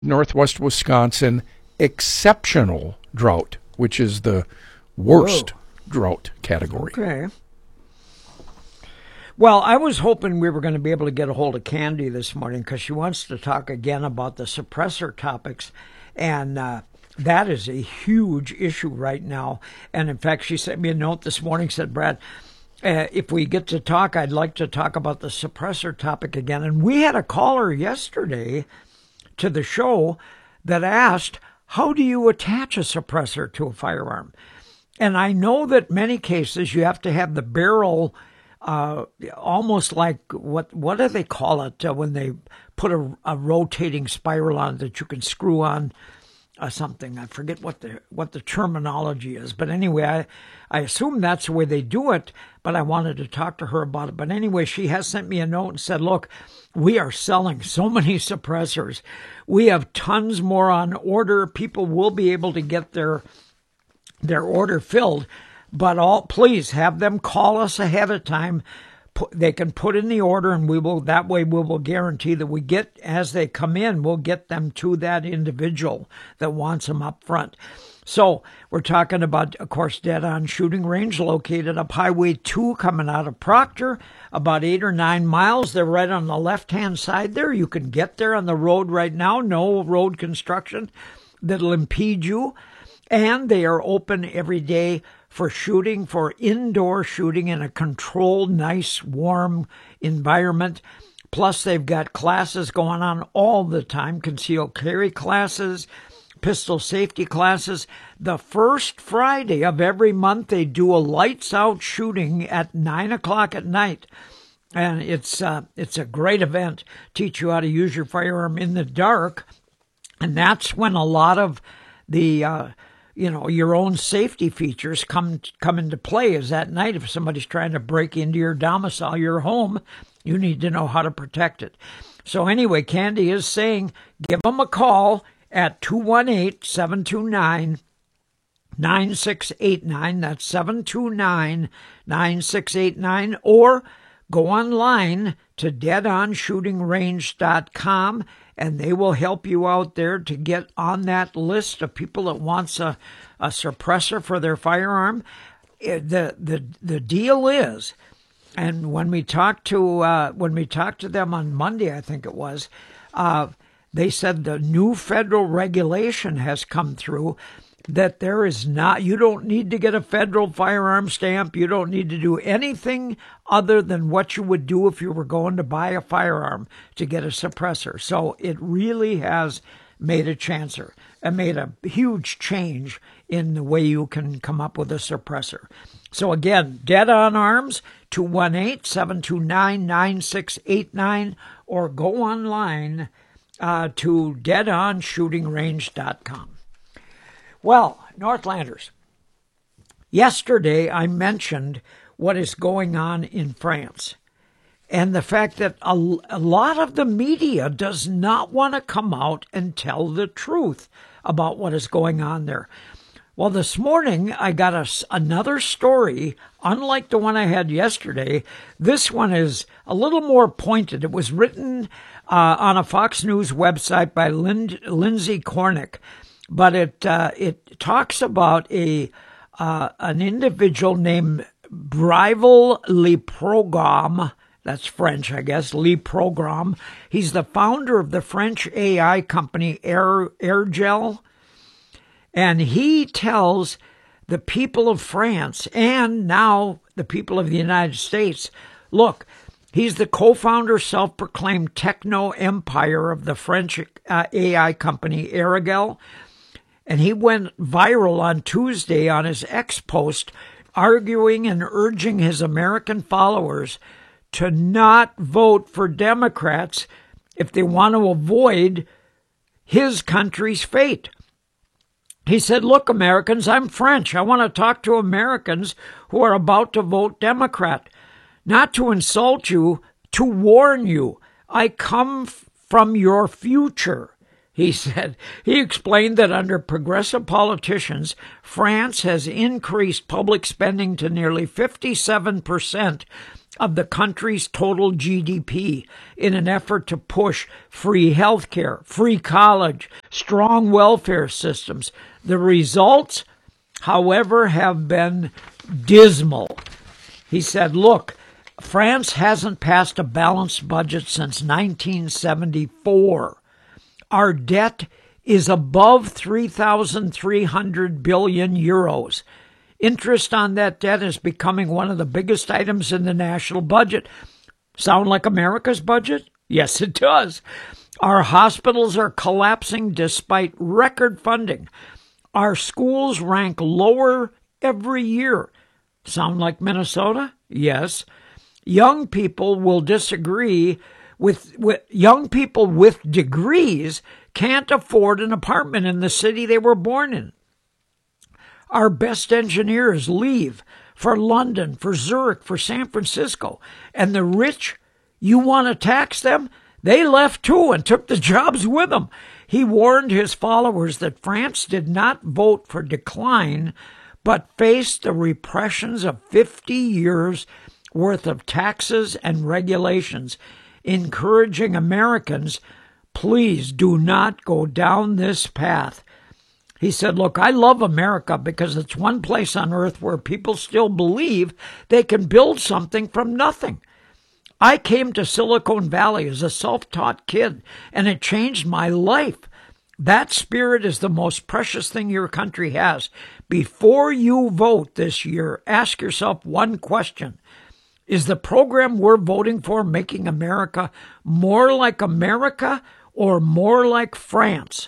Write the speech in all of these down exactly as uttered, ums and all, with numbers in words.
Northwest Wisconsin exceptional drought, which is the worst Whoa. drought category. Okay. Well, I was hoping we were going to be able to get a hold of Candy this morning because she wants to talk again about the suppressor topics. And uh, that is a huge issue right now. And in fact, she sent me a note this morning, said, Brad, uh, if we get to talk, I'd like to talk about the suppressor topic again. And we had a caller yesterday to the show that asked, how do you attach a suppressor to a firearm? And I know that many cases you have to have the barrel uh, almost like, what what do they call it uh, when they put a, a rotating spiral on that you can screw on uh, something. I forget what the what the terminology is. But anyway, I, I assume that's the way they do it, but I wanted to talk to her about it. But anyway, she has sent me a note and said, look, we are selling so many suppressors. We have tons more on order. People will be able to get their their order filled, but all please have them call us ahead of time. Put, they can put in the order, and we will. That way, we will guarantee that we get, as they come in, we'll get them to that individual that wants them up front. So we're talking about, of course, Dead On Shooting Range, located up Highway two, coming out of Proctor, about eight or nine miles. They're right on the left-hand side there. You can get there on the road right now. No road construction that'll impede you. And they are open every day for shooting, for indoor shooting in a controlled, nice, warm environment. Plus, they've got classes going on all the time, concealed carry classes, pistol safety classes. The first Friday of every month, they do a lights-out shooting at nine o'clock at night. And it's uh, it's a great event. Teach you how to use your firearm in the dark. And that's when a lot of the... Uh, you know, your own safety features come come into play, is at night. If somebody's trying to break into your domicile, your home, you need to know how to protect it. So anyway, Candy is saying, give them a call at two one eight, seven two nine, nine six eight nine. That's seven two nine, nine six eight nine. Or go online to dead on shooting range dot com, and they will help you out there to get on that list of people that wants a, a suppressor for their firearm. The the the deal is, and when we talked to uh, when we talked to them on Monday, I think it was, uh, they said the new federal regulation has come through that there is not, you don't need to get a federal firearm stamp. You don't need to do anything other than what you would do if you were going to buy a firearm to get a suppressor. So it really has made a chancer and made a huge change in the way you can come up with a suppressor. So again, Dead On Arms, two one eight, seven two nine, nine six eight nine, or go online uh, to dead on shooting range dot com. Well, Northlanders, yesterday I mentioned what is going on in France and the fact that a, a lot of the media does not want to come out and tell the truth about what is going on there. Well, this morning I got a, another story, unlike the one I had yesterday. This one is a little more pointed. It was written uh, on a Fox News website by Lind, Lindsay Cornick. But it uh, it talks about a uh, an individual named Brival Leprogram. That's French, I guess. Leprogram. He's the founder of the French A I company Air Airgel, and he tells the people of France and now the people of the United States, look, he's the co-founder, self-proclaimed techno empire of the French uh, A I company Airgel. And he went viral on Tuesday on his X post, arguing and urging his American followers to not vote for Democrats if they want to avoid his country's fate. He said, look, Americans, I'm French. I want to talk to Americans who are about to vote Democrat, not to insult you, to warn you. I come from your future. He said, he explained that under progressive politicians, France has increased public spending to nearly fifty-seven percent of the country's total G D P in an effort to push free health care, free college, strong welfare systems. The results, however, have been dismal. He said, look, France hasn't passed a balanced budget since nineteen seventy-four. Our debt is above three thousand three hundred billion euros. Interest on that debt is becoming one of the biggest items in the national budget. Sound like America's budget? Yes, it does. Our hospitals are collapsing despite record funding. Our schools rank lower every year. Sound like Minnesota? Yes. Young people will disagree with, with young people with degrees can't afford an apartment in the city they were born in. Our best engineers leave for London, for Zurich, for San Francisco. And the rich, you want to tax them? They left too and took the jobs with them. He warned his followers that France did not vote for decline, but faced the repressions of fifty years worth of taxes and regulations, encouraging Americans, please do not go down this path. He said, look, I love America because it's one place on earth where people still believe they can build something from nothing. I came to Silicon Valley as a self-taught kid, and it changed my life. That spirit is the most precious thing your country has. Before you vote this year, ask yourself one question. Is the program we're voting for making America more like America or more like France?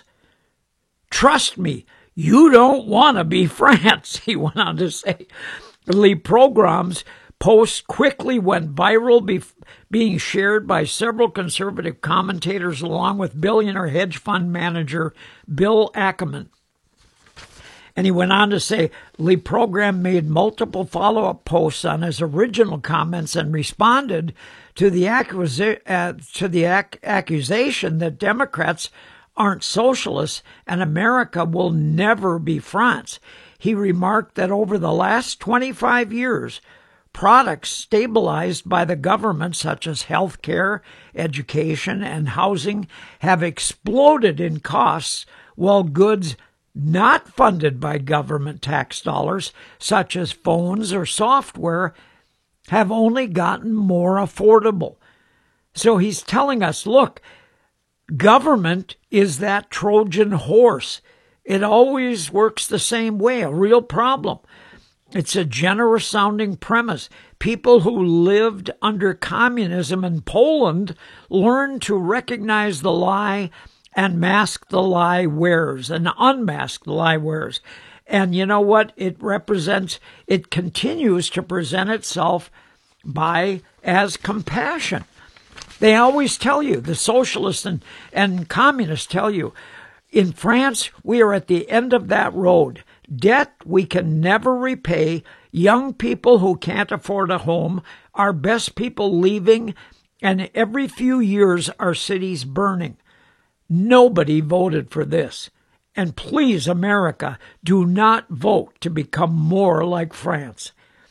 Trust me, you don't want to be France, he went on to say. The program's post quickly went viral, be, being shared by several conservative commentators along with billionaire hedge fund manager Bill Ackman. And he went on to say, the program made multiple follow-up posts on his original comments and responded to the, accusi- uh, to the ac- accusation that Democrats aren't socialists and America will never be France. He remarked that over the last twenty-five years, products stabilized by the government, such as health care, education, and housing, have exploded in costs, while goods not funded by government tax dollars, such as phones or software, have only gotten more affordable. So he's telling us, look, government is that Trojan horse. It always works the same way, a real problem. It's a generous-sounding premise. People who lived under communism in Poland learned to recognize the lie and mask the lie wearers and unmask the lie wearers. And you know what? It represents, it continues to present itself by as compassion. They always tell you, the socialists and, and communists tell you, in France, we are at the end of that road. Debt we can never repay, young people who can't afford a home, our best people leaving, and every few years our cities burning. Nobody voted for this. And please, America, do not vote to become more like France.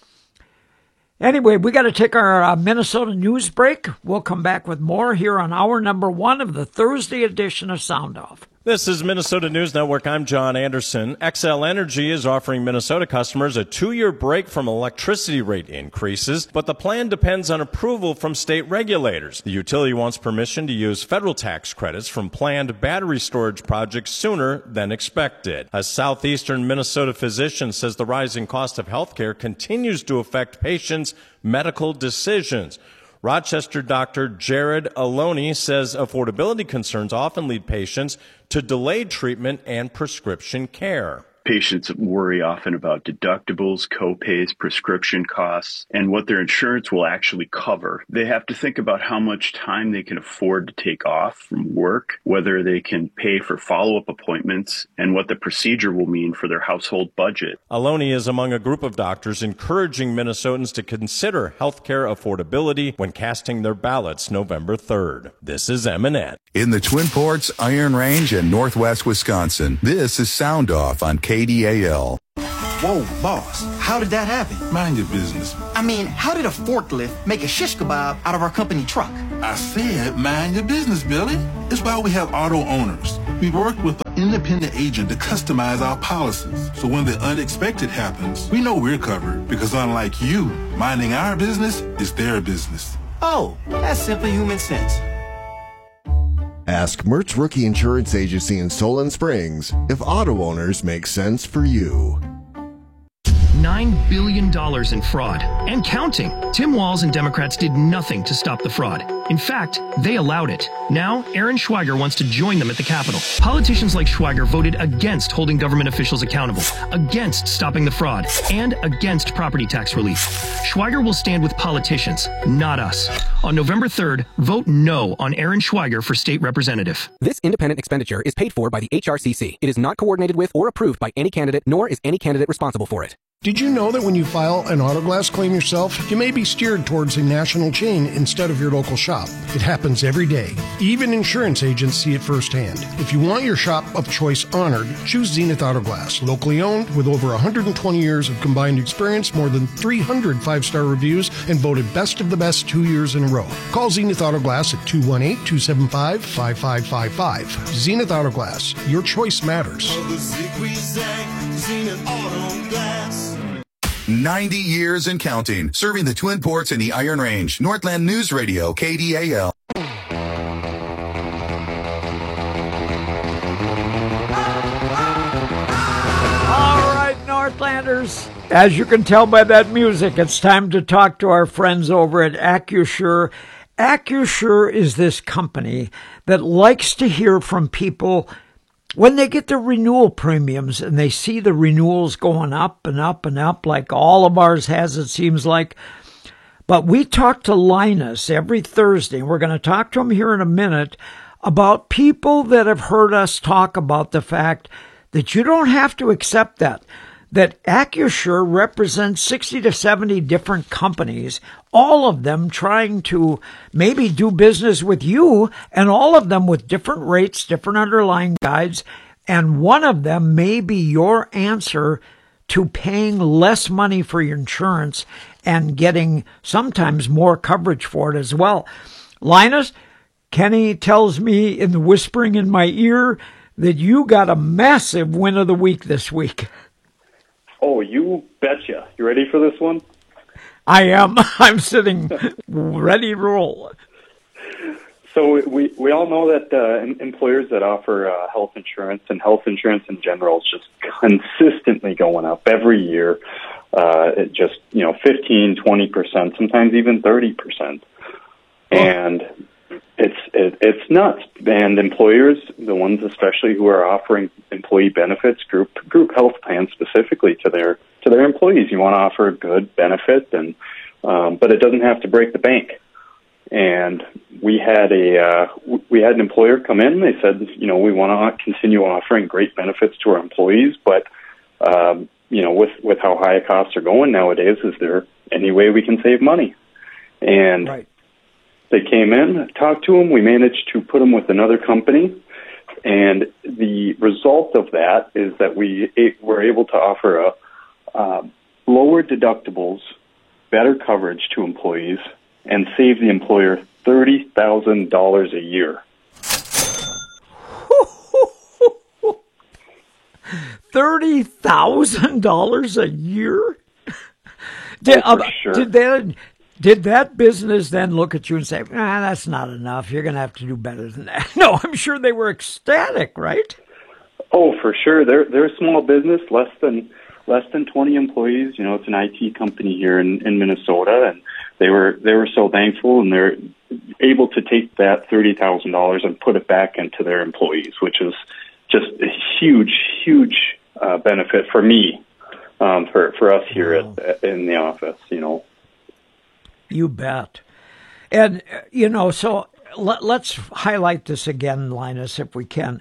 Anyway, we got to take our uh, Minnesota news break. We'll come back with more here on hour number one of the Thursday edition of Sound Off. This is Minnesota News Network. I'm John Anderson. Xcel Energy is offering Minnesota customers a two-year break from electricity rate increases, but the plan depends on approval from state regulators. The utility wants permission to use federal tax credits from planned battery storage projects sooner than expected. A southeastern Minnesota physician says the rising cost of health care continues to affect patients' medical decisions. Rochester Doctor Jared Aloni says affordability concerns often lead patients to delayed treatment and prescription care. Patients worry often about deductibles, co-pays, prescription costs, and what their insurance will actually cover. They have to think about how much time they can afford to take off from work, whether they can pay for follow-up appointments, and what the procedure will mean for their household budget. Aloni is among a group of doctors encouraging Minnesotans to consider healthcare affordability when casting their ballots November third. This is M and N. In the Twin Ports, Iron Range, and Northwest Wisconsin, this is Sound Off on K D A L. Whoa, boss, how did that happen? Mind your business. I mean, how did a forklift make a shish kebab out of our company truck? I said mind your business, Billy. It's why we have auto owners. We work with an independent agent to customize our policies. So when the unexpected happens, we know we're covered because unlike you, minding our business is their business. Oh, that's simply human sense. Ask Mertz Rookie Insurance Agency in Solon Springs if auto owners make sense for you. nine billion dollars in fraud and counting. Tim Walz and Democrats did nothing to stop the fraud. In fact, they allowed it. Now, Aaron Schweiger wants to join them at the Capitol. Politicians like Schweiger voted against holding government officials accountable, against stopping the fraud, and against property tax relief. Schweiger will stand with politicians, not us. On November third, vote no on Aaron Schweiger for state representative. This independent expenditure is paid for by the H R C C. It is not coordinated with or approved by any candidate, nor is any candidate responsible for it. Did you know that when you file an auto glass claim yourself, you may be steered towards a national chain instead of your local shop? It happens every day. Even insurance agents see it firsthand. If you want your shop of choice honored, choose Zenith Auto Glass. Locally owned, with over one hundred twenty years of combined experience, more than three hundred five-star reviews, and voted best of the best two years in a row. Call Zenith Auto Glass at two one eight, two seven five, five five five five. Zenith Auto Glass. Your choice matters. ninety years and counting, serving the Twin Ports and the Iron Range. Northland News Radio, K D A L. All right, Northlanders. As you can tell by that music, it's time to talk to our friends over at AccuSure. AccuSure is this company that likes to hear from people when they get their renewal premiums and they see the renewals going up and up and up, like all of ours has, it seems like. But we talk to Linus every Thursday, and we're going to talk to him here in a minute about people that have heard us talk about the fact that you don't have to accept that. That AccuSure represents sixty to seventy different companies, all of them trying to maybe do business with you, and all of them with different rates, different underlying guides, and one of them may be your answer to paying less money for your insurance and getting sometimes more coverage for it as well. Linus, Kenny tells me in the whispering in my ear that you got a massive win of the week this week. Oh, you betcha. You ready for this one? I am. I'm sitting ready to roll. So we we all know that uh, employers that offer uh, health insurance and health insurance in general is just consistently going up every year. Uh, it just, you know, fifteen, twenty percent, sometimes even thirty percent. And it's it, it's nuts. And employers, the ones especially who are offering employee benefits, group group health plans specifically to their to their employees, you want to offer a good benefit, and um, but it doesn't have to break the bank. And we had a uh, we had an employer come in. They said, you know, we want to continue offering great benefits to our employees, but um, you know, with with how high costs are going nowadays, is there any way we can save money? And right. They came in, talked to them. We managed to put them with another company, and the result of that is that we were able to offer a uh, lower deductibles, better coverage to employees, and save the employer thirty thousand dollars a year. thirty thousand dollars a year? Did, oh, for uh, sure. Did they... Did that business then look at you and say, ah, that's not enough. You're going to have to do better than that? No, I'm sure they were ecstatic, right? Oh, for sure. They're they're a small business, less than less than twenty employees. You know, it's an I T company here in, in Minnesota, and they were they were so thankful, and they're able to take that thirty thousand dollars and put it back into their employees, which is just a huge, huge uh, benefit for me, um, for for us here at, in the office. You know, you bet. And you know, so let, let's highlight this again, Linus, if we can.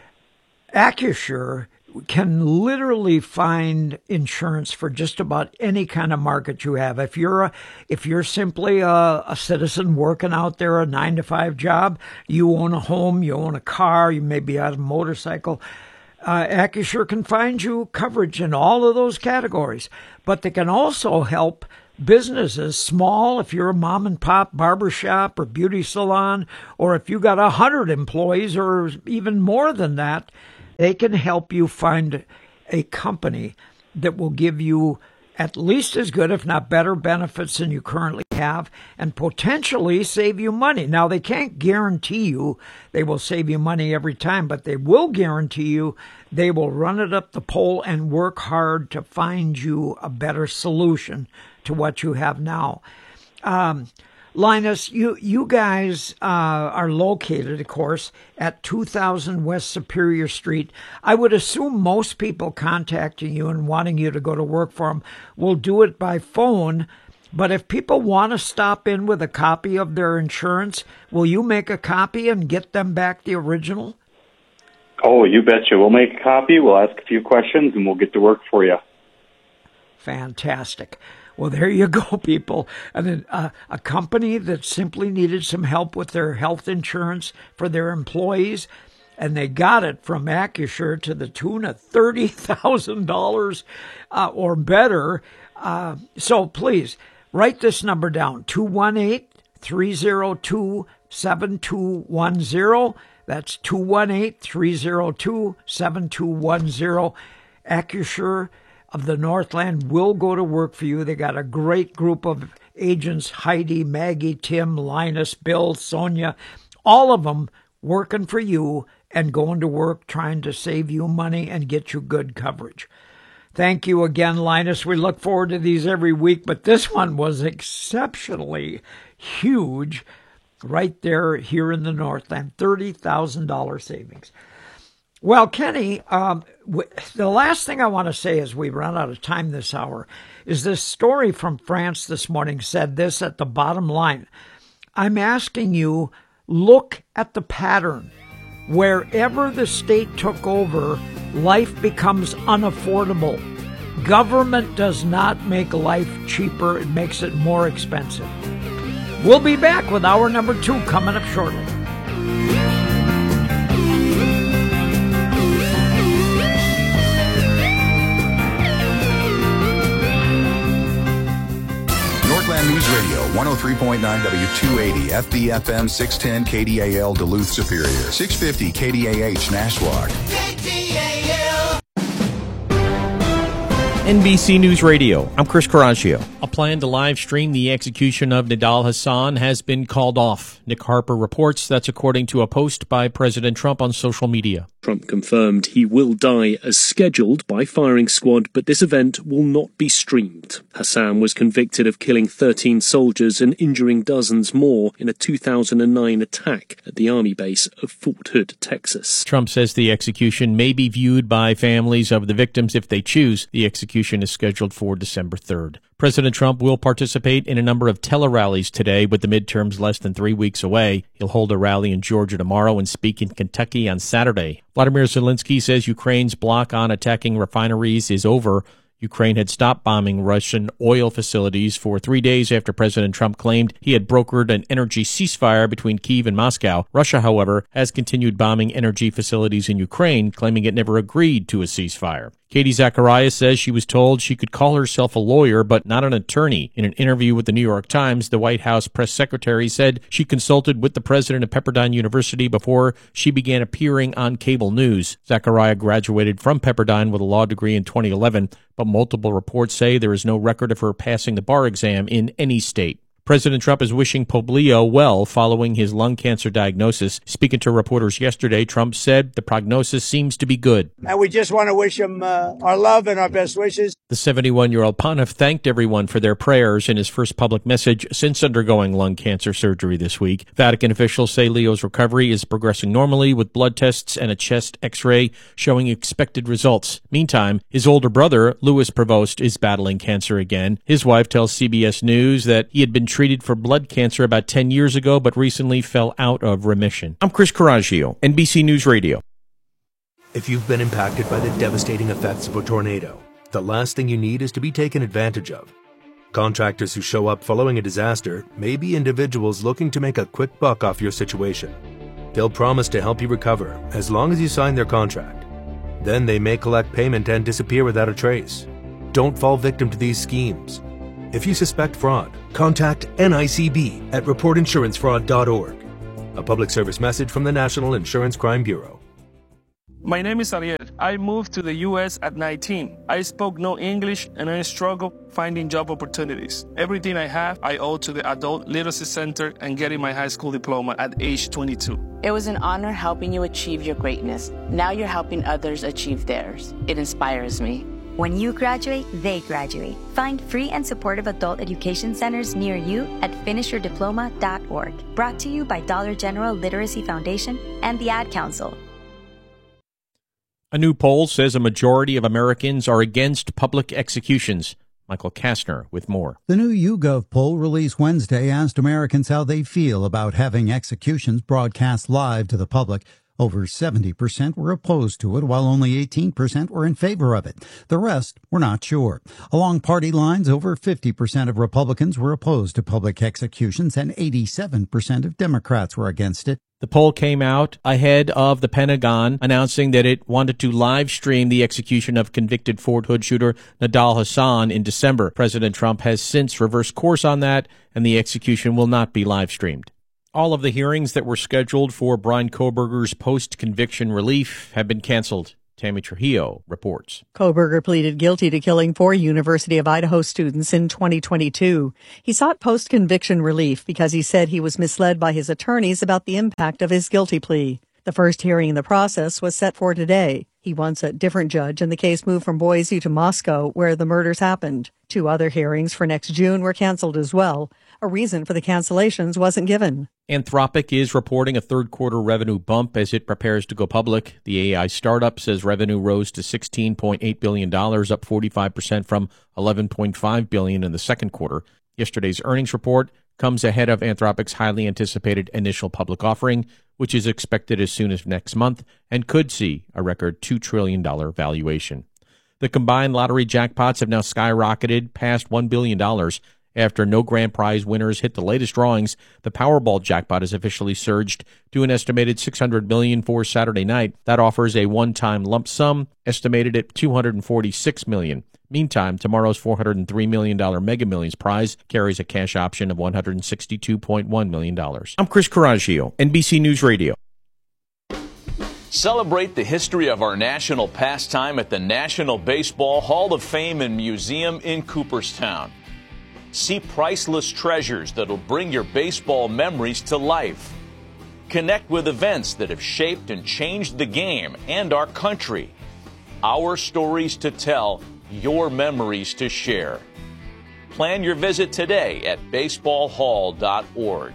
Acusure can literally find insurance for just about any kind of market you have. If you're a, if you're simply a, a citizen working out there, a nine to five job, you own a home, you own a car, you may be on a motorcycle, uh, Acusure can find you coverage in all of those categories. But they can also help businesses, small, if you're a mom and pop barber shop or beauty salon, or if you got a hundred employees or even more than that, they can help you find a company that will give you at least as good, if not better, benefits than you currently have and potentially save you money. Now, they can't guarantee you they will save you money every time, but they will guarantee you they will run it up the pole and work hard to find you a better solution to what you have now. Um, Linus, you you guys uh, are located, of course, at two thousand West Superior Street. I would assume most people contacting you and wanting you to go to work for them will do it by phone. But if people want to stop in with a copy of their insurance, will you make a copy and get them back the original? Oh, you betcha. We'll make a copy, we'll ask a few questions, and we'll get to work for you. Fantastic. Well, there you go, people. And a, a company that simply needed some help with their health insurance for their employees, and they got it from Acusure to the tune of thirty thousand dollars uh, or better. Uh, so please, write this number down, two one eight, three zero two, seven two one zero. That's two one eight, three zero two, seven two one zero. Acusure of the Northland will go to work for you. They got a great group of agents, Heidi, Maggie, Tim, Linus, Bill, Sonia, all of them working for you and going to work trying to save you money and get you good coverage. Thank you again, Linus. We look forward to these every week, but this one was exceptionally huge right there here in the Northland, thirty thousand dollars savings. Well, Kenny, um, w- the last thing I want to say as we run out of time this hour is this story from France this morning said this at the bottom line. I'm asking you, look at the pattern. Wherever the state took over, life becomes unaffordable. Government does not make life cheaper. It makes it more expensive. We'll be back with hour number two coming up shortly. Northland News Radio, one oh three point nine W two eighty, F B F M six ten K D A L Duluth Superior, six fifty K D A H Nashwauk. K D A L. N B C News Radio, I'm Chris Caraccio. A plan to live stream the execution of Nidal Hasan has been called off. Nick Harper reports that's according to a post by President Trump on social media. Trump confirmed he will die as scheduled by firing squad, but this event will not be streamed. Hassan was convicted of killing thirteen soldiers and injuring dozens more in a two thousand nine attack at the Army base of Fort Hood, Texas. Trump says the execution may be viewed by families of the victims if they choose. The execution is scheduled for December third. President Trump will participate in a number of tele-rallies today with the midterms less than three weeks away. He'll hold a rally in Georgia tomorrow and speak in Kentucky on Saturday. Vladimir Zelensky says Ukraine's block on attacking refineries is over. Ukraine had stopped bombing Russian oil facilities for three days after President Trump claimed he had brokered an energy ceasefire between Kyiv and Moscow. Russia, however, has continued bombing energy facilities in Ukraine, claiming it never agreed to a ceasefire. Katie Zacharias says she was told she could call herself a lawyer but not an attorney. In an interview with the New York Times, the White House press secretary said she consulted with the president of Pepperdine University before she began appearing on cable news. Zacharias graduated from Pepperdine with a law degree in twenty eleven, but multiple reports say there is no record of her passing the bar exam in any state. President Trump is wishing Pope Leo well following his lung cancer diagnosis. Speaking to reporters yesterday, Trump said the prognosis seems to be good. And we just want to wish him uh, our love and our best wishes. The seventy-one-year-old pontiff thanked everyone for their prayers in his first public message since undergoing lung cancer surgery this week. Vatican officials say Leo's recovery is progressing normally with blood tests and a chest x-ray showing expected results. Meantime, his older brother, Louis Prevost, is battling cancer again. His wife tells C B S News that he had been treated for blood cancer about ten years ago, but recently fell out of remission. I'm Chris Coraggio, N B C News Radio. If you've been impacted by the devastating effects of a tornado, the last thing you need is to be taken advantage of. Contractors who show up following a disaster may be individuals looking to make a quick buck off your situation. They'll promise to help you recover as long as you sign their contract. Then they may collect payment and disappear without a trace. Don't fall victim to these schemes. If you suspect fraud, contact N I C B at report insurance fraud dot org. A public service message from the National Insurance Crime Bureau. My name is Ariel. I moved to the U S at nineteen. I spoke no English and I struggled finding job opportunities. Everything I have, I owe to the Adult Literacy Center and getting my high school diploma at age twenty-two. It was an honor helping you achieve your greatness. Now you're helping others achieve theirs. It inspires me. When you graduate, they graduate. Find free and supportive adult education centers near you at finish your diploma dot org. Brought to you by Dollar General Literacy Foundation and the Ad Council. A new poll says a majority of Americans are against public executions. Michael Kastner with more. The new YouGov poll released Wednesday asked Americans how they feel about having executions broadcast live to the public. Over seventy percent were opposed to it, while only eighteen percent were in favor of it. The rest were not sure. Along party lines, over fifty percent of Republicans were opposed to public executions, and eighty-seven percent of Democrats were against it. The poll came out ahead of the Pentagon announcing that it wanted to live stream the execution of convicted Fort Hood shooter Nidal Hasan in December. President Trump has since reversed course on that, and the execution will not be live streamed. All of the hearings that were scheduled for Bryan Kohberger's post-conviction relief have been canceled. Tammy Trujillo reports. Kohberger pleaded guilty to killing four University of Idaho students in twenty twenty-two. He sought post-conviction relief because he said he was misled by his attorneys about the impact of his guilty plea. The first hearing in the process was set for today. He wants a different judge, and the case moved from Boise to Moscow, where the murders happened. Two other hearings for next June were canceled as well. A reason for the cancellations wasn't given. Anthropic is reporting a third-quarter revenue bump as it prepares to go public. The A I startup says revenue rose to sixteen point eight billion dollars, up forty-five percent from eleven point five billion dollars in the second quarter. Yesterday's earnings report comes ahead of Anthropic's highly anticipated initial public offering, which is expected as soon as next month and could see a record two trillion dollars valuation. The combined lottery jackpots have now skyrocketed past one billion dollars. After no grand prize winners hit the latest drawings, the Powerball jackpot has officially surged to an estimated six hundred million dollars for Saturday night. That offers a one-time lump sum estimated at two hundred forty-six million dollars. Meantime, tomorrow's four hundred three million dollars Mega Millions prize carries a cash option of one hundred sixty-two point one million dollars. I'm Chris Coraggio, N B C News Radio. Celebrate the history of our national pastime at the National Baseball Hall of Fame and Museum in Cooperstown. See priceless treasures that'll bring your baseball memories to life. Connect with events that have shaped and changed the game and our country. Our stories to tell, your memories to share. Plan your visit today at baseball hall dot org.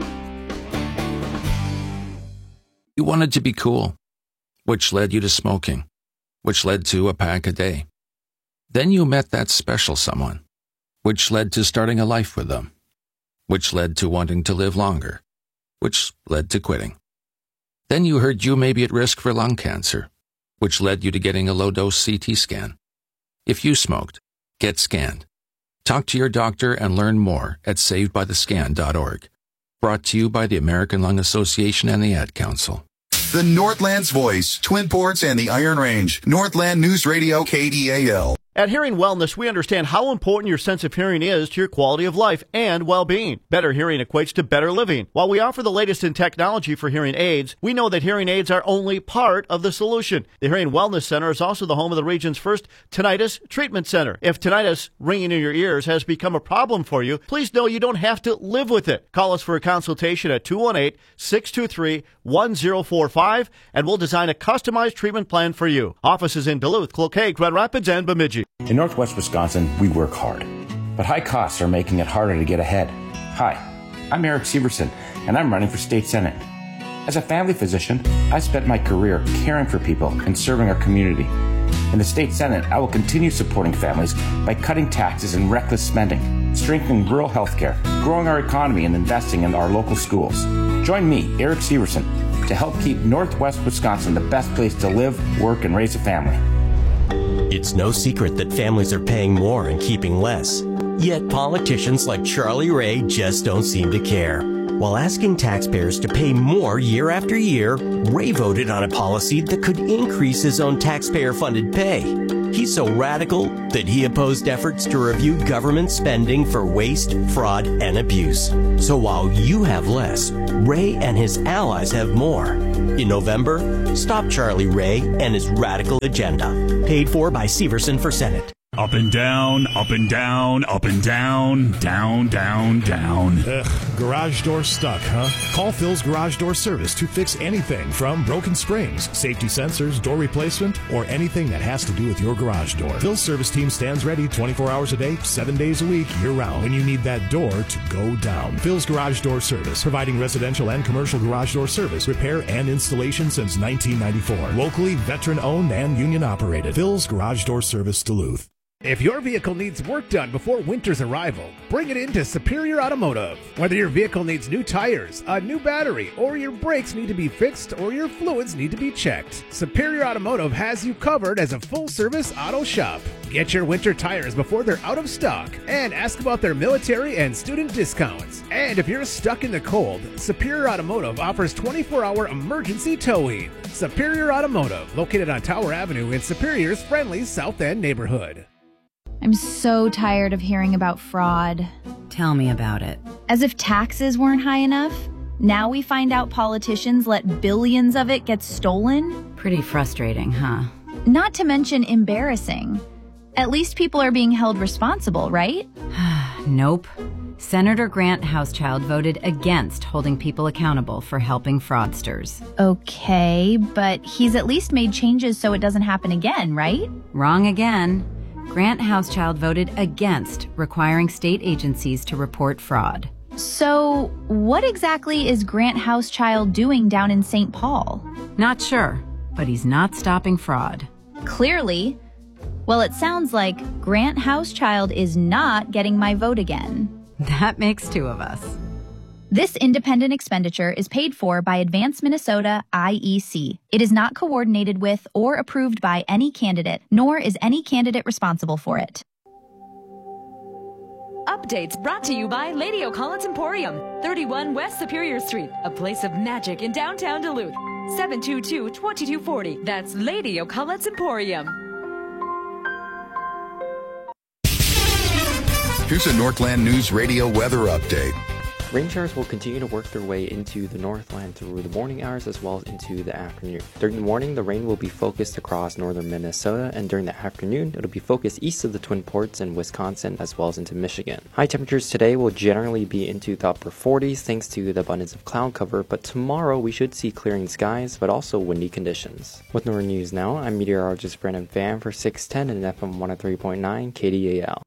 You wanted to be cool, which led you to smoking, which led to a pack a day. Then you met that special someone, which led to starting a life with them, which led to wanting to live longer, which led to quitting. Then you heard you may be at risk for lung cancer, which led you to getting a low-dose C T scan. If you smoked, get scanned. Talk to your doctor and learn more at saved by the scan dot org. Brought to you by the American Lung Association and the Ad Council. The Northland's Voice, Twin Ports, and the Iron Range. Northland News Radio, K D A L. At Hearing Wellness, we understand how important your sense of hearing is to your quality of life and well-being. Better hearing equates to better living. While we offer the latest in technology for hearing aids, we know that hearing aids are only part of the solution. The Hearing Wellness Center is also the home of the region's first tinnitus treatment center. If tinnitus, ringing in your ears, has become a problem for you, please know you don't have to live with it. Call us for a consultation at two one eight, six two three, one zero four five, and we'll design a customized treatment plan for you. Offices in Duluth, Cloquet, Grand Rapids, and Bemidji. In Northwest Wisconsin, we work hard, but high costs are making it harder to get ahead. Hi, I'm Eric Severson, and I'm running for state senate. As a family physician, I spent my career caring for people and serving our community. In the state senate, I will continue supporting families by cutting taxes and reckless spending, strengthening rural health care, growing our economy, and investing in our local schools. Join me, Eric Severson, to help keep Northwest Wisconsin the best place to live, work, and raise a family. It's no secret that families are paying more and keeping less. Yet politicians like Charlie Ray just don't seem to care. While asking taxpayers to pay more year after year, Ray voted on a policy that could increase his own taxpayer-funded pay. He's so radical that he opposed efforts to review government spending for waste, fraud, and abuse. So while you have less, Ray and his allies have more. In November, stop Charlie Ray and his radical agenda. Paid for by Severson for Senate. Up and down, up and down, up and down, down, down, down. Ugh, garage door stuck, huh? Call Phil's Garage Door Service to fix anything from broken springs, safety sensors, door replacement, or anything that has to do with your garage door. Phil's service team stands ready twenty-four hours a day, seven days a week, year-round when you need that door to go down. Phil's Garage Door Service, providing residential and commercial garage door service, repair, and installation since nineteen ninety-four. Locally, veteran-owned and union-operated. Phil's Garage Door Service, Duluth. If your vehicle needs work done before winter's arrival, bring it into Superior Automotive. Whether your vehicle needs new tires, a new battery, or your brakes need to be fixed or your fluids need to be checked, Superior Automotive has you covered as a full-service auto shop. Get your winter tires before they're out of stock and ask about their military and student discounts. And if you're stuck in the cold, Superior Automotive offers twenty-four hour emergency towing. Superior Automotive, located on Tower Avenue in Superior's friendly South End neighborhood. I'm so tired of hearing about fraud. Tell me about it. As if taxes weren't high enough, now we find out politicians let billions of it get stolen. Pretty frustrating, huh? Not to mention embarrassing. At least people are being held responsible, right? Nope. Senator Grant Housechild voted against holding people accountable for helping fraudsters. Okay, but he's at least made changes so it doesn't happen again, right? Wrong again. Grant Housechild voted against requiring state agencies to report fraud. So, what exactly is Grant Housechild doing down in Saint Paul? Not sure, but he's not stopping fraud. Clearly. Well, it sounds like Grant Housechild is not getting my vote again. That makes two of us. This independent expenditure is paid for by Advance Minnesota I E C. It is not coordinated with or approved by any candidate, nor is any candidate responsible for it. Updates brought to you by Lady O'Collins Emporium, thirty-one West Superior Street, a place of magic in downtown Duluth. seven two two, two two four zero. That's Lady O'Collins Emporium. Here's a Northland News Radio weather update. Rain showers will continue to work their way into the Northland through the morning hours as well as into the afternoon. During the morning, the rain will be focused across northern Minnesota, and during the afternoon, it'll be focused east of the Twin Ports in Wisconsin as well as into Michigan. High temperatures today will generally be into the upper forties thanks to the abundance of cloud cover, but tomorrow we should see clearing skies but also windy conditions. With Northern News Now, I'm meteorologist Brennan Pham for six ten and F M one oh three point nine K D A L.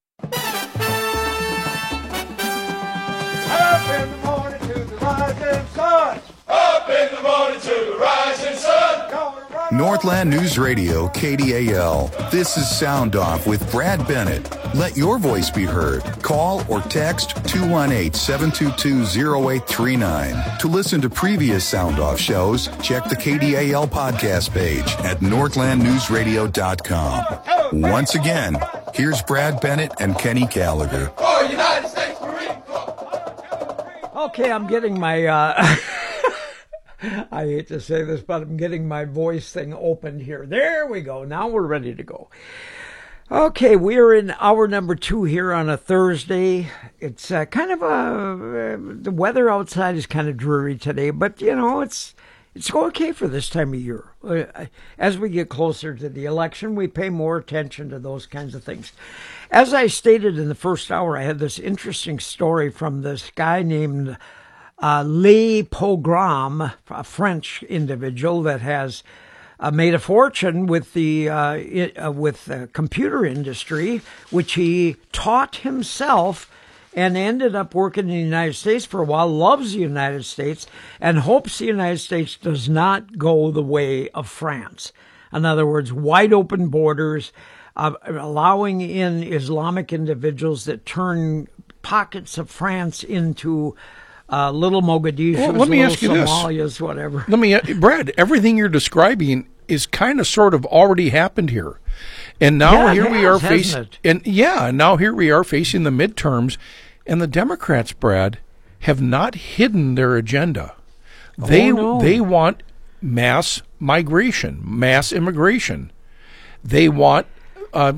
Up in the morning to the rising sun. Up in the morning to the rising sun. Northland News Radio, K D A L. This is Sound Off with Brad Bennett. Let your voice be heard. Call or text two one eight, seven two two, zero eight three nine. To listen to previous Sound Off shows, check the K D A L podcast page at northland news radio dot com. Once again, here's Brad Bennett and Kenny Gallagher. For United States Marine Corps. Okay, I'm getting my, uh, I hate to say this, but I'm getting my voice thing opened here. There we go. Now we're ready to go. Okay, we are in hour number two here on a Thursday. It's uh, kind of a uh, the weather outside is kind of dreary today, but you know it's it's okay for this time of year. Uh, as we get closer to the election, we pay more attention to those kinds of things. As I stated in the first hour, I had this interesting story from this guy named uh, Le Pogrom, a French individual that has Uh, made a fortune with the uh, it, uh, with the computer industry, which he taught himself, and ended up working in the United States for a while. Loves the United States and hopes the United States does not go the way of France. In other words, wide open borders, uh, allowing in Islamic individuals that turn pockets of France into Uh, little Mogadishu, well, let me little ask you Somalias, this. whatever. Let me, Brad. Everything you're describing is kind of, sort of, already happened here, and now yeah, here has, we are facing, it? and yeah, now here we are facing the midterms, and the Democrats, Brad, have not hidden their agenda. They oh, no. they want mass migration, mass immigration. They want uh,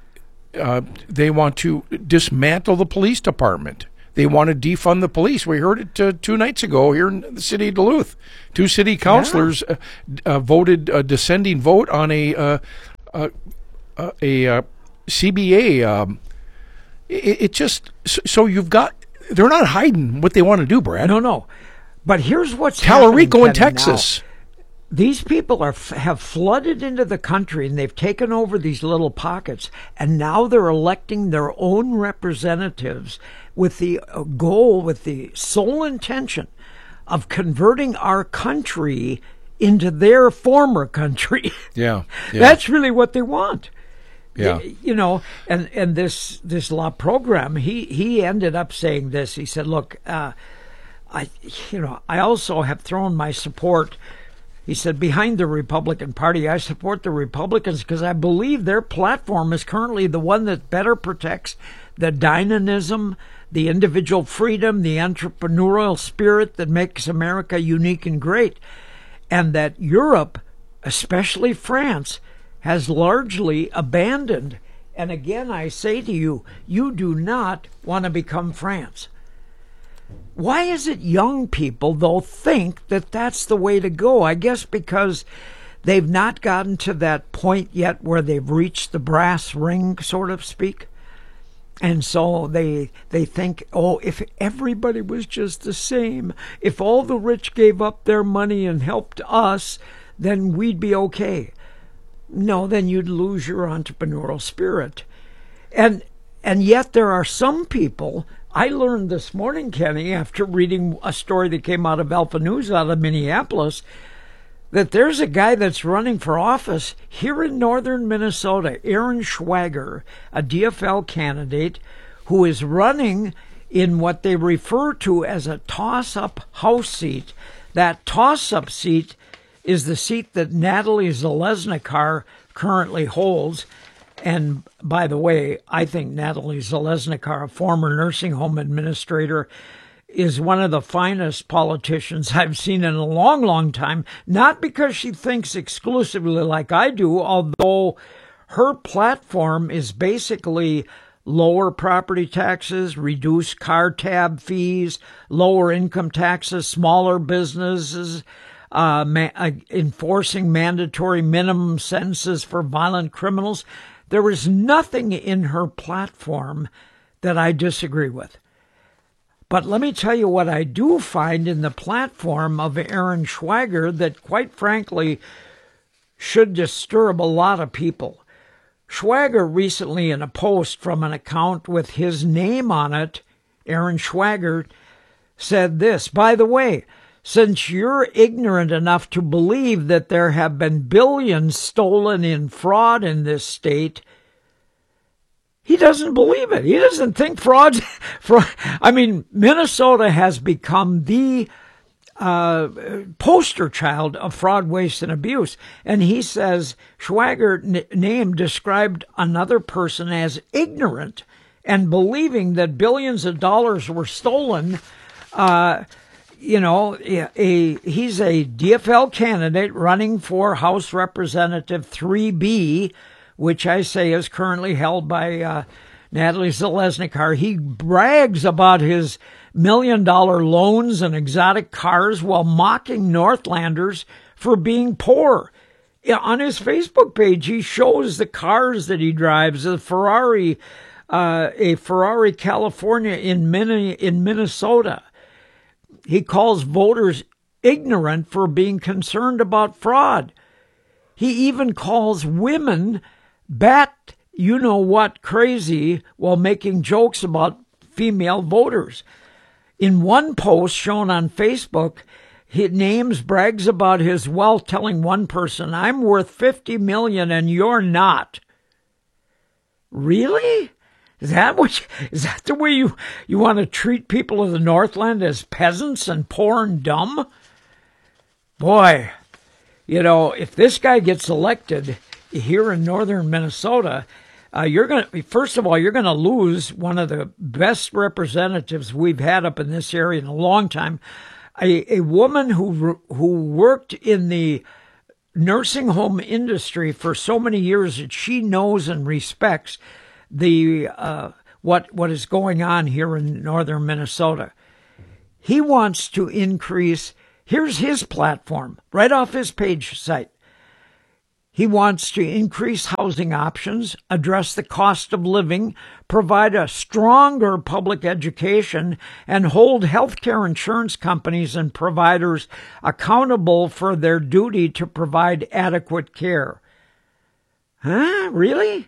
uh, they want to dismantle the police department. They want to defund the police. We heard it uh, two nights ago here in the city of Duluth. Two city councilors yeah. uh, uh, voted a dissenting vote on a uh, uh, uh, a uh, C B A. Um, it, it just so you've got they're not hiding what they want to do, Brad. No, no. But here's what's Talarico happening, in Texas. Now. These people are have flooded into the country, and they've taken over these little pockets, and now they're electing their own representatives with the goal, with the sole intention of converting our country into their former country. Yeah, yeah. That's really what they want. Yeah. You know, and, and this this law program, he, he ended up saying this. He said, look, uh, I you know, I also have thrown my support. He said, behind the Republican Party, I support the Republicans because I believe their platform is currently the one that better protects the dynamism, the individual freedom, the entrepreneurial spirit that makes America unique and great. And that Europe, especially France, has largely abandoned. And again, I say to you, you do not want to become France. Why is it young people, though, think that that's the way to go? I guess because they've not gotten to that point yet where they've reached the brass ring, so to speak. And so they they think, oh, if everybody was just the same, if all the rich gave up their money and helped us, then we'd be okay. No, then you'd lose your entrepreneurial spirit. And and yet there are some people. I learned this morning, Kenny, after reading a story that came out of Alpha News out of Minneapolis, that there's a guy that's running for office here in northern Minnesota, Aaron Schwager, a D F L candidate, who is running in what they refer to as a toss-up House seat. That toss-up seat is the seat that Natalie Zalesnikar currently holds. And by the way, I think Natalie Zalesnikar, a former nursing home administrator, is one of the finest politicians I've seen in a long, long time. Not because she thinks exclusively like I do, although her platform is basically lower property taxes, reduce car tab fees, lower income taxes, smaller businesses, uh, ma- uh, enforcing mandatory minimum sentences for violent criminals. There is nothing in her platform that I disagree with. But let me tell you what I do find in the platform of Aaron Schwager that, quite frankly, should disturb a lot of people. Schwager recently, in a post from an account with his name on it, Aaron Schwager, said this, by the way, since you're ignorant enough to believe that there have been billions stolen in fraud in this state, he doesn't believe it. He doesn't think fraud's... fraud. I mean, Minnesota has become the uh, poster child of fraud, waste, and abuse. And he says Schwager n- name described another person as ignorant and believing that billions of dollars were stolen. Uh You know, a, he's a D F L candidate running for House Representative three B, which I say is currently held by uh, Natalie Zalesnikar. He brags about his million-dollar loans and exotic cars while mocking Northlanders for being poor. On his Facebook page, he shows the cars that he drives, a Ferrari, uh, a Ferrari California in, Min- in Minnesota. He calls voters ignorant for being concerned about fraud. He even calls women bat you-know-what crazy while making jokes about female voters. In one post shown on Facebook, he names, brags about his wealth, telling one person, "I'm worth fifty million dollars and you're not." Really? Is that what? You, is that the way you, you want to treat people of the Northland, as peasants and poor and dumb? Boy, you know, if this guy gets elected here in northern Minnesota, uh, you're going to, first of all, you're going to lose one of the best representatives we've had up in this area in a long time. A, a woman who who worked in the nursing home industry for so many years that she knows and respects the uh, what what is going on here in northern Minnesota. He wants to increase. Here's his platform right off his page site. He wants to increase housing options, address the cost of living, provide a stronger public education, and hold healthcare insurance companies and providers accountable for their duty to provide adequate care. Huh? Really?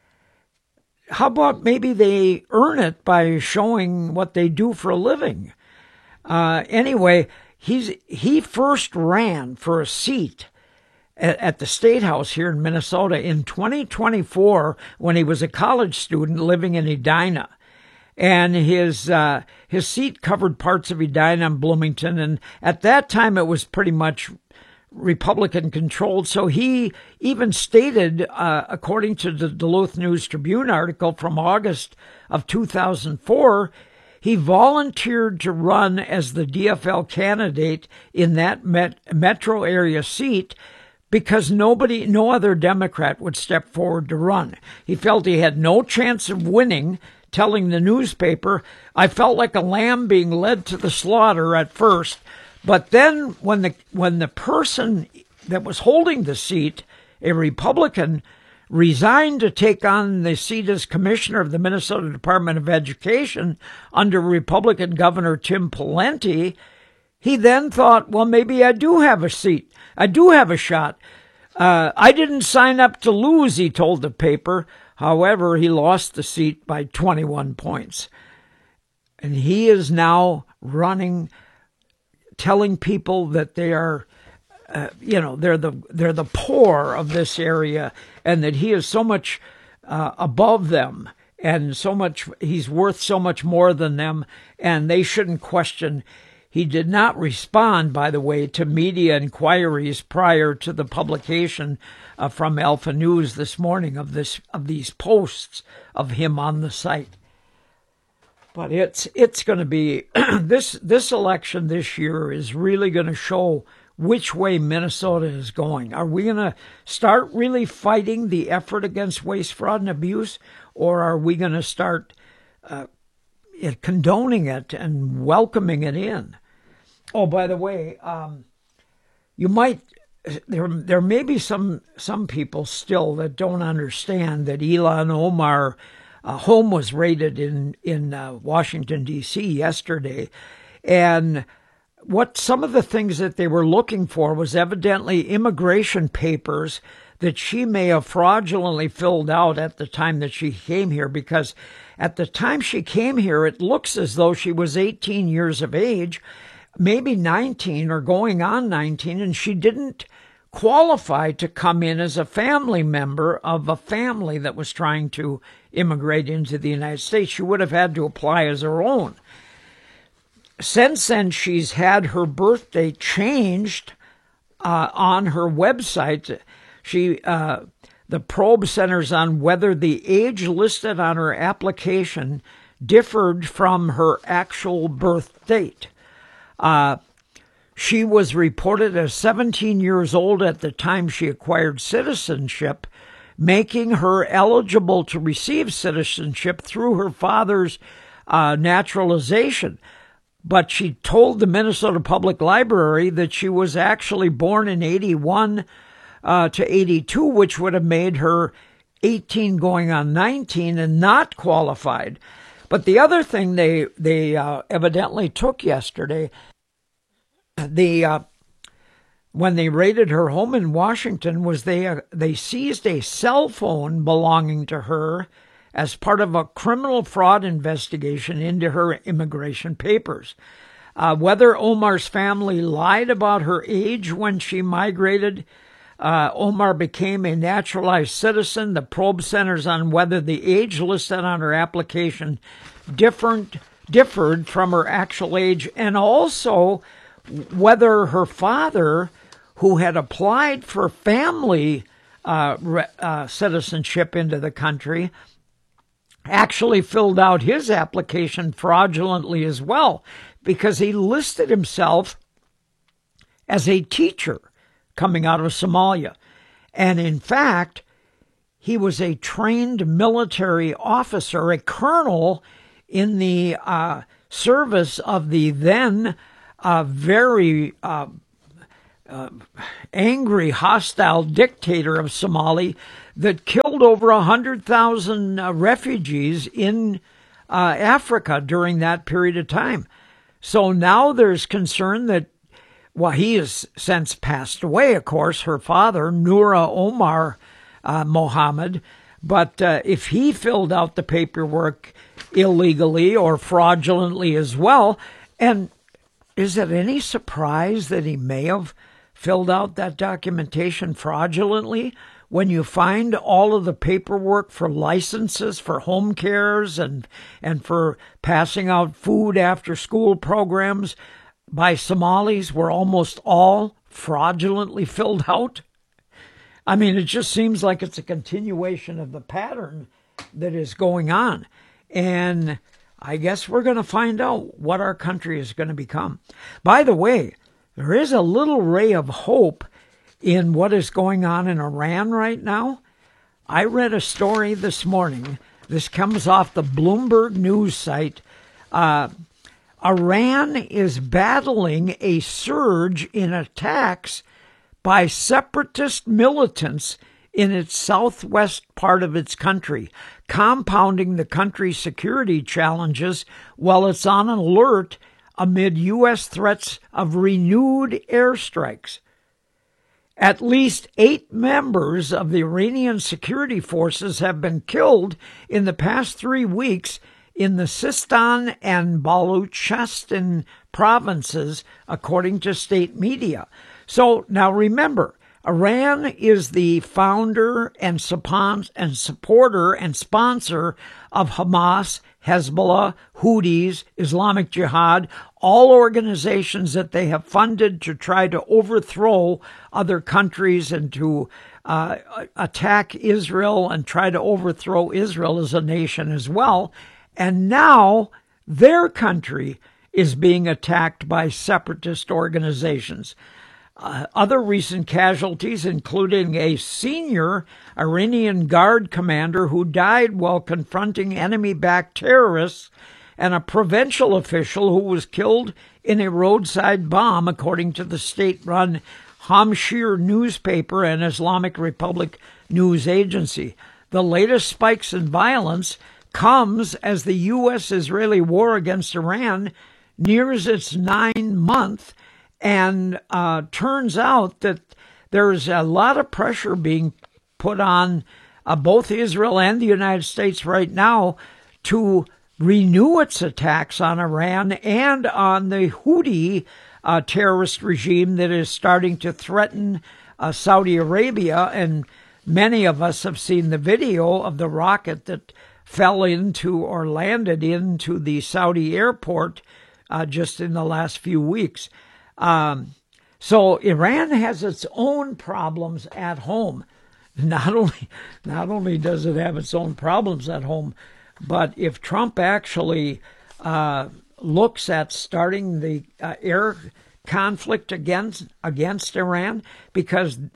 How about maybe they earn it by showing what they do for a living? Uh, anyway, he's he first ran for a seat at the State House here in Minnesota in twenty twenty-four when he was a college student living in Edina. And his uh, his seat covered parts of Edina and Bloomington, and at that time it was pretty much Republican-controlled. So he even stated, uh, according to the Duluth News-Tribune article from August of two thousand four, he volunteered to run as the D F L candidate in that met- metro area seat because nobody, no other Democrat would step forward to run. He felt he had no chance of winning, telling the newspaper, "I felt like a lamb being led to the slaughter at first, but then when the when the person that was holding the seat, a Republican, resigned to take on the seat as commissioner of the Minnesota Department of Education under Republican Governor Tim Pawlenty, he then thought, well, maybe I do have a seat. I do have a shot. Uh, I didn't sign up to lose," he told the paper. However, he lost the seat by twenty-one points. And he is now running, telling people that they are, uh, you know, they're the they're the poor of this area, and that he is so much uh, above them, and so much he's worth so much more than them, and they shouldn't question. He did not respond, by the way, to media inquiries prior to the publication uh, from Alpha News this morning of this of these posts of him on the site. But it's it's going to be this this election this year is really going to show which way Minnesota is going. Are we going to start really fighting the effort against waste, fraud, and abuse, or are we going to start uh, it, condoning it and welcoming it in? Oh, by the way, um, you might there there may be some some people still that don't understand that Ilhan Omar uh, home was raided in in uh, Washington D C yesterday, and what some of the things that they were looking for was evidently immigration papers that she may have fraudulently filled out at the time that she came here, because at the time she came here, it looks as though she was eighteen years of age, maybe nineteen or going on nineteen, and she didn't qualify to come in as a family member of a family that was trying to immigrate into the United States. She would have had to apply as her own. Since then, she's had her birthday changed uh, on her website. She, uh, the probe centers on whether the age listed on her application differed from her actual birth date. Uh, she was reported as seventeen years old at the time she acquired citizenship, making her eligible to receive citizenship through her father's uh, naturalization. But she told the Minnesota Public Library that she was actually born in eighty-one uh, to eighty-two, which would have made her eighteen going on nineteen and not qualified. But the other thing they they uh, evidently took yesterday, the uh, when they raided her home in Washington, was they uh, they seized a cell phone belonging to her as part of a criminal fraud investigation into her immigration papers. Uh, whether Omar's family lied about her age when she migrated, uh, Omar became a naturalized citizen. The probe centers on whether the age listed on her application different differed from her actual age, and also whether her father, who had applied for family uh, re- uh, citizenship into the country, actually filled out his application fraudulently as well, because he listed himself as a teacher coming out of Somalia. And in fact, he was a trained military officer, a colonel in the uh, service of the then uh, very uh, uh, angry, hostile dictator of Somalia that killed over one hundred thousand uh, refugees in uh, Africa during that period of time. So now there's concern that, well, he has since passed away, of course, her father, Noura Omar uh, Mohammed. But uh, if he filled out the paperwork illegally or fraudulently as well, and is it any surprise that he may have filled out that documentation fraudulently? When you find all of the paperwork for licenses for home cares and and for passing out food after school programs by Somalis were almost all fraudulently filled out. I mean, it just seems like it's a continuation of the pattern that is going on. And I guess we're going to find out what our country is going to become. By the way, there is a little ray of hope in what is going on in Iran right now. I read a story this morning. This comes off the Bloomberg news site. Uh, Iran is battling a surge in attacks by separatist militants in its southwest part of its country, compounding the country's security challenges while it's on alert amid U S threats of renewed airstrikes. At least eight members of the Iranian security forces have been killed in the past three weeks in the Sistan and Baluchistan provinces, according to state media. So now remember, Iran is the founder and supporter and sponsor of Hamas, Hezbollah, Houthis, Islamic Jihad, all organizations that they have funded to try to overthrow other countries and to uh, attack Israel and try to overthrow Israel as a nation as well. And now their country is being attacked by separatist organizations. Uh, other recent casualties, including a senior Iranian Guard commander who died while confronting enemy-backed terrorists, and a provincial official who was killed in a roadside bomb, according to the state-run Hamshir newspaper and Islamic Republic news agency. The latest spikes in violence comes as the U S Israeli war against Iran nears its nine-month. And uh, turns out that there's a lot of pressure being put on uh, both Israel and the United States right now to renew its attacks on Iran and on the Houthi uh, terrorist regime that is starting to threaten uh, Saudi Arabia. And many of us have seen the video of the rocket that fell into or landed into the Saudi airport uh, just in the last few weeks. Um, so Iran has its own problems at home. Not only, not only does it have its own problems at home, but if Trump actually uh, looks at starting the uh, air conflict against against Iran, because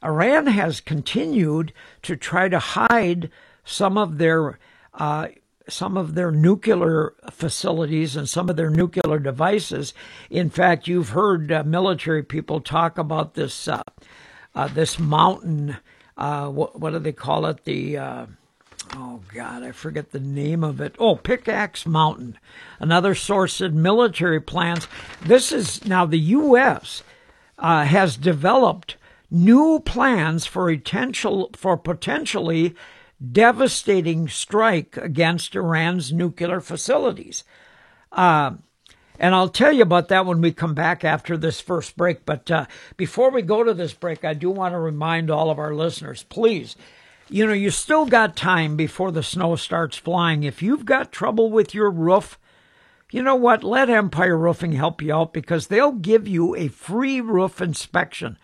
Iran has continued to try to hide some of their uh, some of their nuclear facilities and some of their nuclear devices. In fact, you've heard uh, military people talk about this uh, uh, this mountain. Uh, what, what do they call it? The uh, oh God, I forget the name of it. Oh, Pickaxe Mountain. Another source said military plans. This is now the U S uh, has developed new plans for potential for potentially devastating strike against Iran's nuclear facilities. Uh, and I'll tell you about that when we come back after this first break. But uh, before we go to this break, I do want to remind all of our listeners, please, you know, you still got time before the snow starts flying. If you've got trouble with your roof, you know what? Let Empire Roofing help you out, because they'll give you a free roof inspection.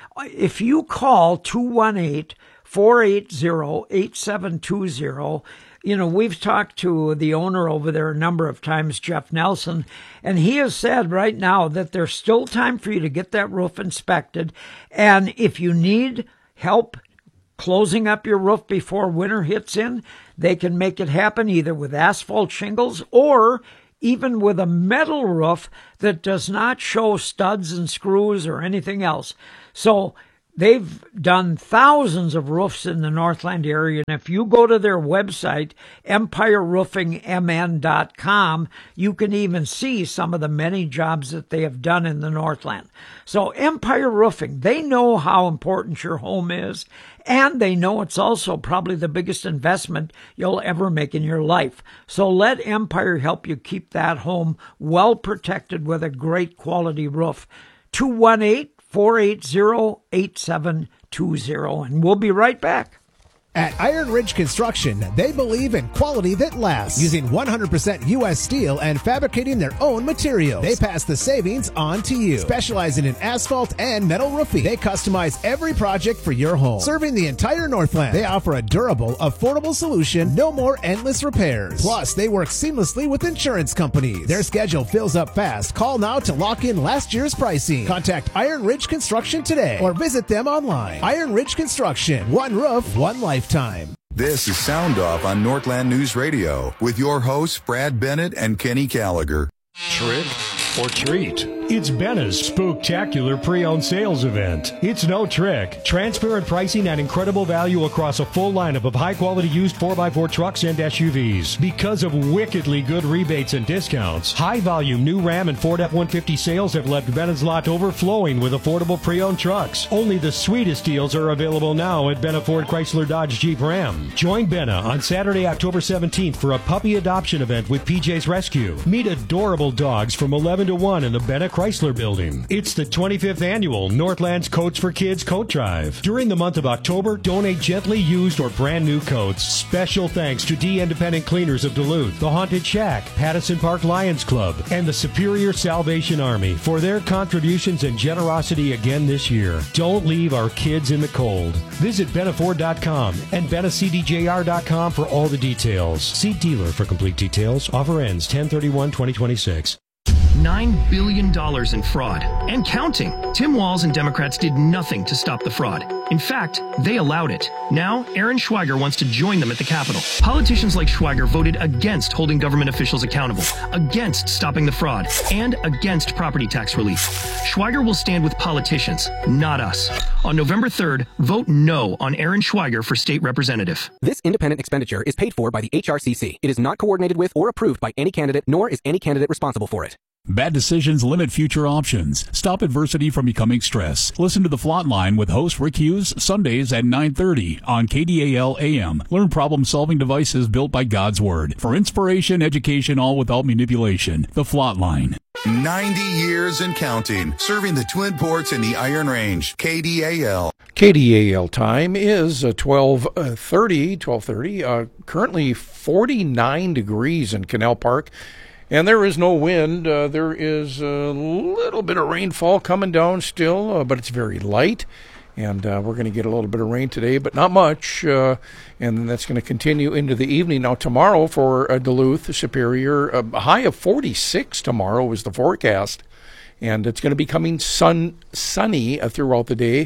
If you call two one eight, four eight zero, eight seven two zero, you know, we've talked to the owner over there a number of times, Jeff Nelson, and he has said right now that there's still time for you to get that roof inspected. And if you need help closing up your roof before winter hits in, they can make it happen either with asphalt shingles or even with a metal roof that does not show studs and screws or anything else. So they've done thousands of roofs in the Northland area, and if you go to their website, empire roofing m n dot com, you can even see some of the many jobs that they have done in the Northland. So Empire Roofing, they know how important your home is, and they know it's also probably the biggest investment you'll ever make in your life. So let Empire help you keep that home well protected with a great quality roof. two one eight, four eight zero, eight seven two zero, and we'll be right back. At Iron Ridge Construction, they believe in quality that lasts, using one hundred percent U S steel and fabricating their own materials. They pass the savings on to you. Specializing in asphalt and metal roofing, they customize every project for your home. Serving the entire Northland, they offer a durable, affordable solution, no more endless repairs. Plus, they work seamlessly with insurance companies. Their schedule fills up fast. Call now to lock in last year's pricing. Contact Iron Ridge Construction today or visit them online. Iron Ridge Construction, one roof, one lifetime. This is Sound Off on Northland News Radio with your hosts Brad Bennett and Kenny Gallagher. Trick or treat? It's Benna's Spooktacular Pre-Owned Sales Event. It's no trick. Transparent pricing and incredible value across a full lineup of high-quality used four by four trucks and S U Vs. Because of wickedly good rebates and discounts, high-volume new Ram and Ford F one fifty sales have left Benna's lot overflowing with affordable pre-owned trucks. Only the sweetest deals are available now at Benna Ford Chrysler Dodge Jeep Ram. Join Benna on Saturday, October seventeenth for a puppy adoption event with P J's Rescue. Meet adorable dogs from eleven to one in the Benna Chrysler Building. It's the twenty-fifth annual Northland's Coats for Kids Coat Drive. During the month of October, donate gently used or brand new coats. Special thanks to D Independent Cleaners of Duluth, the Haunted Shack, Pattison Park Lions Club, and the Superior Salvation Army for their contributions and generosity again this year. Don't leave our kids in the cold. Visit benna ford dot com and benna c d j r dot com for all the details. See dealer for complete details. Offer ends ten thirty-one twenty twenty-six. nine billion dollars in fraud and counting. Tim Walz and Democrats did nothing to stop the fraud. In fact, they allowed it. Now, Aaron Schweiger wants to join them at the Capitol. Politicians like Schweiger voted against holding government officials accountable, against stopping the fraud, and against property tax relief. Schweiger will stand with politicians, not us. On November third, vote no on Aaron Schweiger for state representative. This independent expenditure is paid for by the H R C C. It is not coordinated with or approved by any candidate, nor is any candidate responsible for it. Bad decisions limit future options. Stop adversity from becoming stress. Listen to The Flot Line with host Rick Hughes, Sundays at nine thirty on K D A L A M. Learn problem-solving devices built by God's Word. For inspiration, education, all without manipulation. The Flot Line. ninety years and counting. Serving the Twin Ports and the Iron Range. K D A L. K D A L time is uh, twelve thirty, twelve thirty. Uh, currently forty-nine degrees in Canal Park. And there is no wind. Uh, there is a little bit of rainfall coming down still, uh, but it's very light. And uh, we're going to get a little bit of rain today, but not much. Uh, and that's going to continue into the evening. Now, tomorrow for uh, Duluth, Superior, a high of forty-six tomorrow is the forecast. And it's going to be coming sun, sunny uh, throughout the day.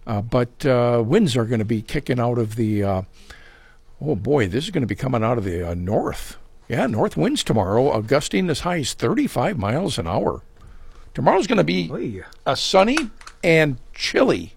Uh, but uh, winds are going to be kicking out of the, uh, oh boy, this is going to be coming out of the uh, north. Yeah, north winds tomorrow, uh, gusting as high as thirty-five miles an hour. Tomorrow's going to be Oy. uh, sunny and chilly.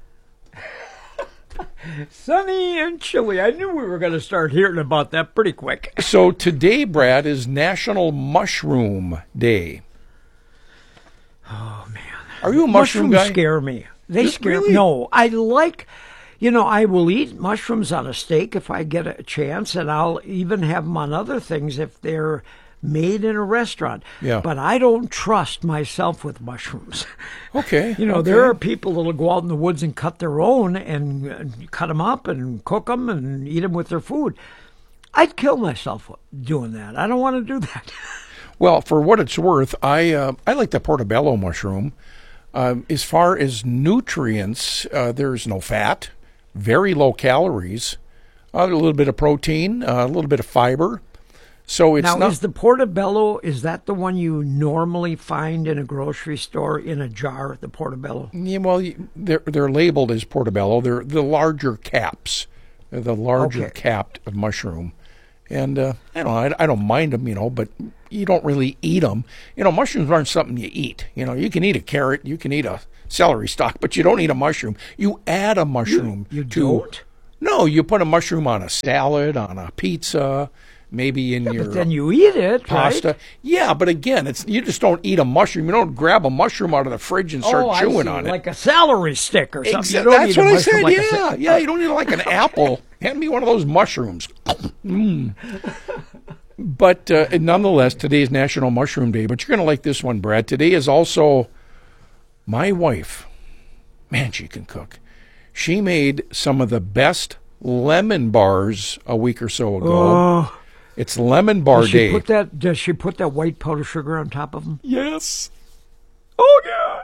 Sunny and chilly. I knew we were going to start hearing about that pretty quick. So today, Brad, is National Mushroom Day. Oh, man. Are you a mushroom Mushrooms guy? scare me. They Just scare really? me. No, I like, you know, I will eat mushrooms on a steak if I get a chance, and I'll even have them on other things if they're made in a restaurant. Yeah. But I don't trust myself with mushrooms. Okay. You know, okay. there are people that'll go out in the woods and cut their own and, and cut them up and cook them and eat them with their food. I'd kill myself doing that. I don't want to do that. Well, for what it's worth, I uh, I like the portobello mushroom. Um, as far as nutrients, uh, there's no fat, very low calories, uh, a little bit of protein, uh, a little bit of fiber. So it's now, not. is the portobello, is that the one you normally find in a grocery store in a jar, the portobello? Yeah, well, they're they're labeled as portobello. They're the larger caps, they're the larger Okay. capped mushroom. And uh, I don't know, I, I don't mind them, you know, but you don't really eat them. You know, mushrooms aren't something you eat. You know, you can eat a carrot, you can eat a celery stalk, but you don't eat a mushroom. You add a mushroom. You, you to, don't? No, you put a mushroom on a salad, on a pizza, maybe in Yeah, your but then you eat it, pasta. right? Yeah, but again, it's you just don't eat a mushroom. You don't grab a mushroom out of the fridge and start oh, chewing I see, on it. like a celery stick or something. Exa- You don't That's eat a what I mushroom said. like a yeah, ce- yeah. You don't eat it like an apple. Hand me one of those mushrooms. Mm. But uh, nonetheless, today is National Mushroom Day. But you're going to like this one, Brad. Today is also my wife. Man, she can cook. She made some of the best lemon bars a week or so ago. Oh. It's Lemon Bar does she Day. Put that, does she put that white powdered sugar on top of them? Yes. Oh,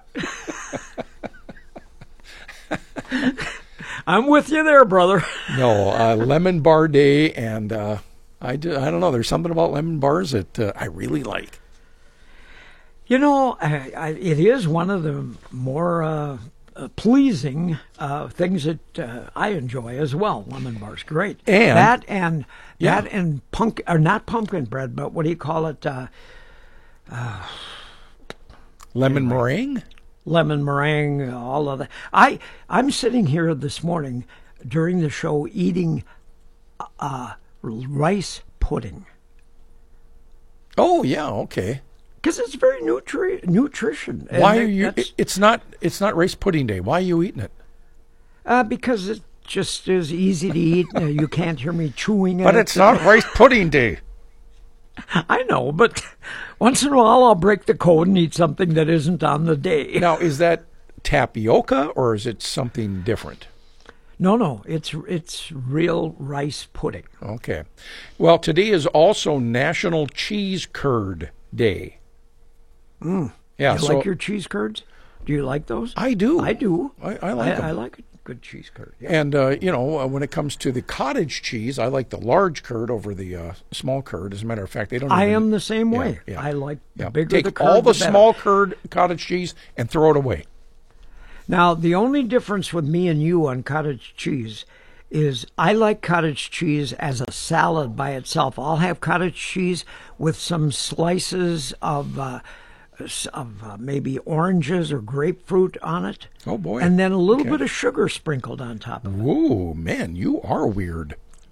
God. I'm with you there, brother. No, uh, Lemon Bar Day, and uh, I, do, I don't know. There's something about lemon bars that uh, I really like. You know, I, I, it is one of the more uh, uh, pleasing uh, things that uh, I enjoy as well. Lemon bars, great. And that and yeah. that and punk or not pumpkin bread, but what do you call it? Uh, uh, lemon meringue. Lemon meringue, all of that. I I'm sitting here this morning during the show eating uh, rice pudding. Oh yeah, okay. Because it's very nutri- nutrition. And Why that- are you? that's- It's not. It's not rice pudding day. Why are you eating it? Uh, because it just is easy to eat. Uh, you can't hear me chewing it. But it's not rice pudding day. I know, but once in a while I'll break the code and eat something that isn't on the day. Now, is that tapioca or is it something different? No, no, it's it's real rice pudding. Okay. Well, today is also National Cheese Curd Day. Mm. Yeah. You so like your cheese curds? Do you like those? I do. I do. I, I like I, them. I like a good cheese curd. Yeah. And, uh, you know, uh, when it comes to the cottage cheese, I like the large curd over the uh, small curd. As a matter of fact, they don't I even- am the same Yeah, way. yeah. I like the Yeah. bigger Take the curd, all the, the better. small curd cottage cheese and throw it away. Now, the only difference with me and you on cottage cheese is I like cottage cheese as a salad by itself. I'll have cottage cheese with some slices of uh, s- of uh, maybe oranges or grapefruit on it. Oh, boy. And then a little Okay. bit of sugar sprinkled on top of it. Whoa, man, you are weird.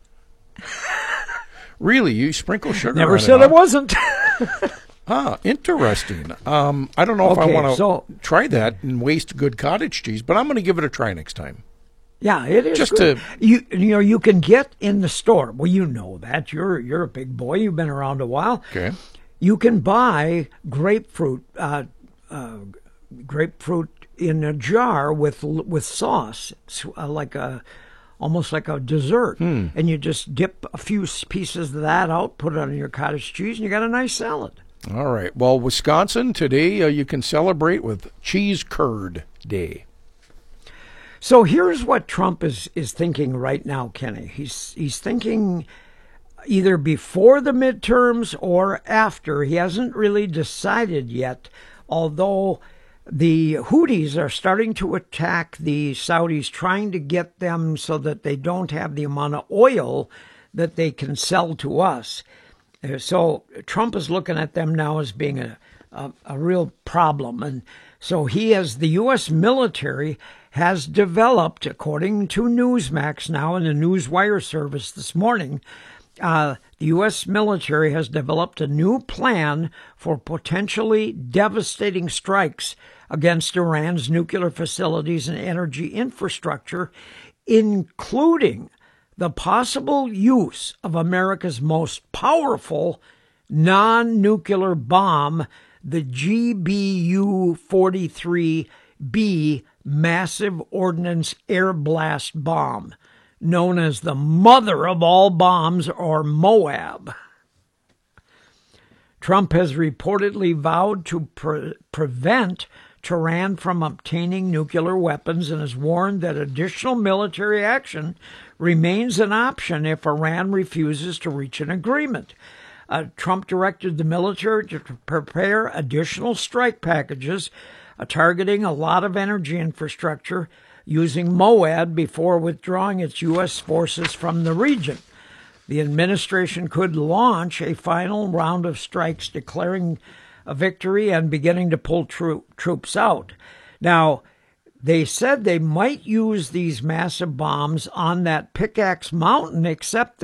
Really, you sprinkle sugar Never on said it, I huh? wasn't. Ah, interesting. Um, I don't know if I Okay, want to so- try that and waste good cottage cheese, but I'm going to give it a try next time. Yeah, it is Just good. to- you you know you can get in the store. Well, you know that you're you're a big boy. You've been around a while. Okay. You can buy grapefruit uh, uh, grapefruit in a jar with with sauce. It's uh, like a almost like a dessert, Hmm. and you just dip a few pieces of that out, put it on your cottage cheese, and you got a nice salad. All right. Well, Wisconsin, today uh, you can celebrate with Cheese Curd Day. So here's what Trump is, is thinking right now, Kenny. He's he's thinking either before the midterms or after. He hasn't really decided yet, although the Houthis are starting to attack the Saudis, trying to get them so that they don't have the amount of oil that they can sell to us. So Trump is looking at them now as being a, a, a real problem. And so he has, the U S military has developed, according to Newsmax now in the Newswire service this morning, uh, the U S military has developed a new plan for potentially devastating strikes against Iran's nuclear facilities and energy infrastructure, including the possible use of America's most powerful non-nuclear bomb, the G B U forty-three B Massive Ordnance Air Blast Bomb, known as the mother of all bombs, or MOAB. Trump has reportedly vowed to pre- prevent Tehran from obtaining nuclear weapons and has warned that additional military action remains an option if Iran refuses to reach an agreement. Uh, Trump directed the military to prepare additional strike packages uh, targeting a lot of energy infrastructure using MOAB before withdrawing its U S forces from the region. The administration could launch a final round of strikes declaring a victory and beginning to pull tro- troops out. Now, they said they might use these massive bombs on that Pickaxe Mountain, except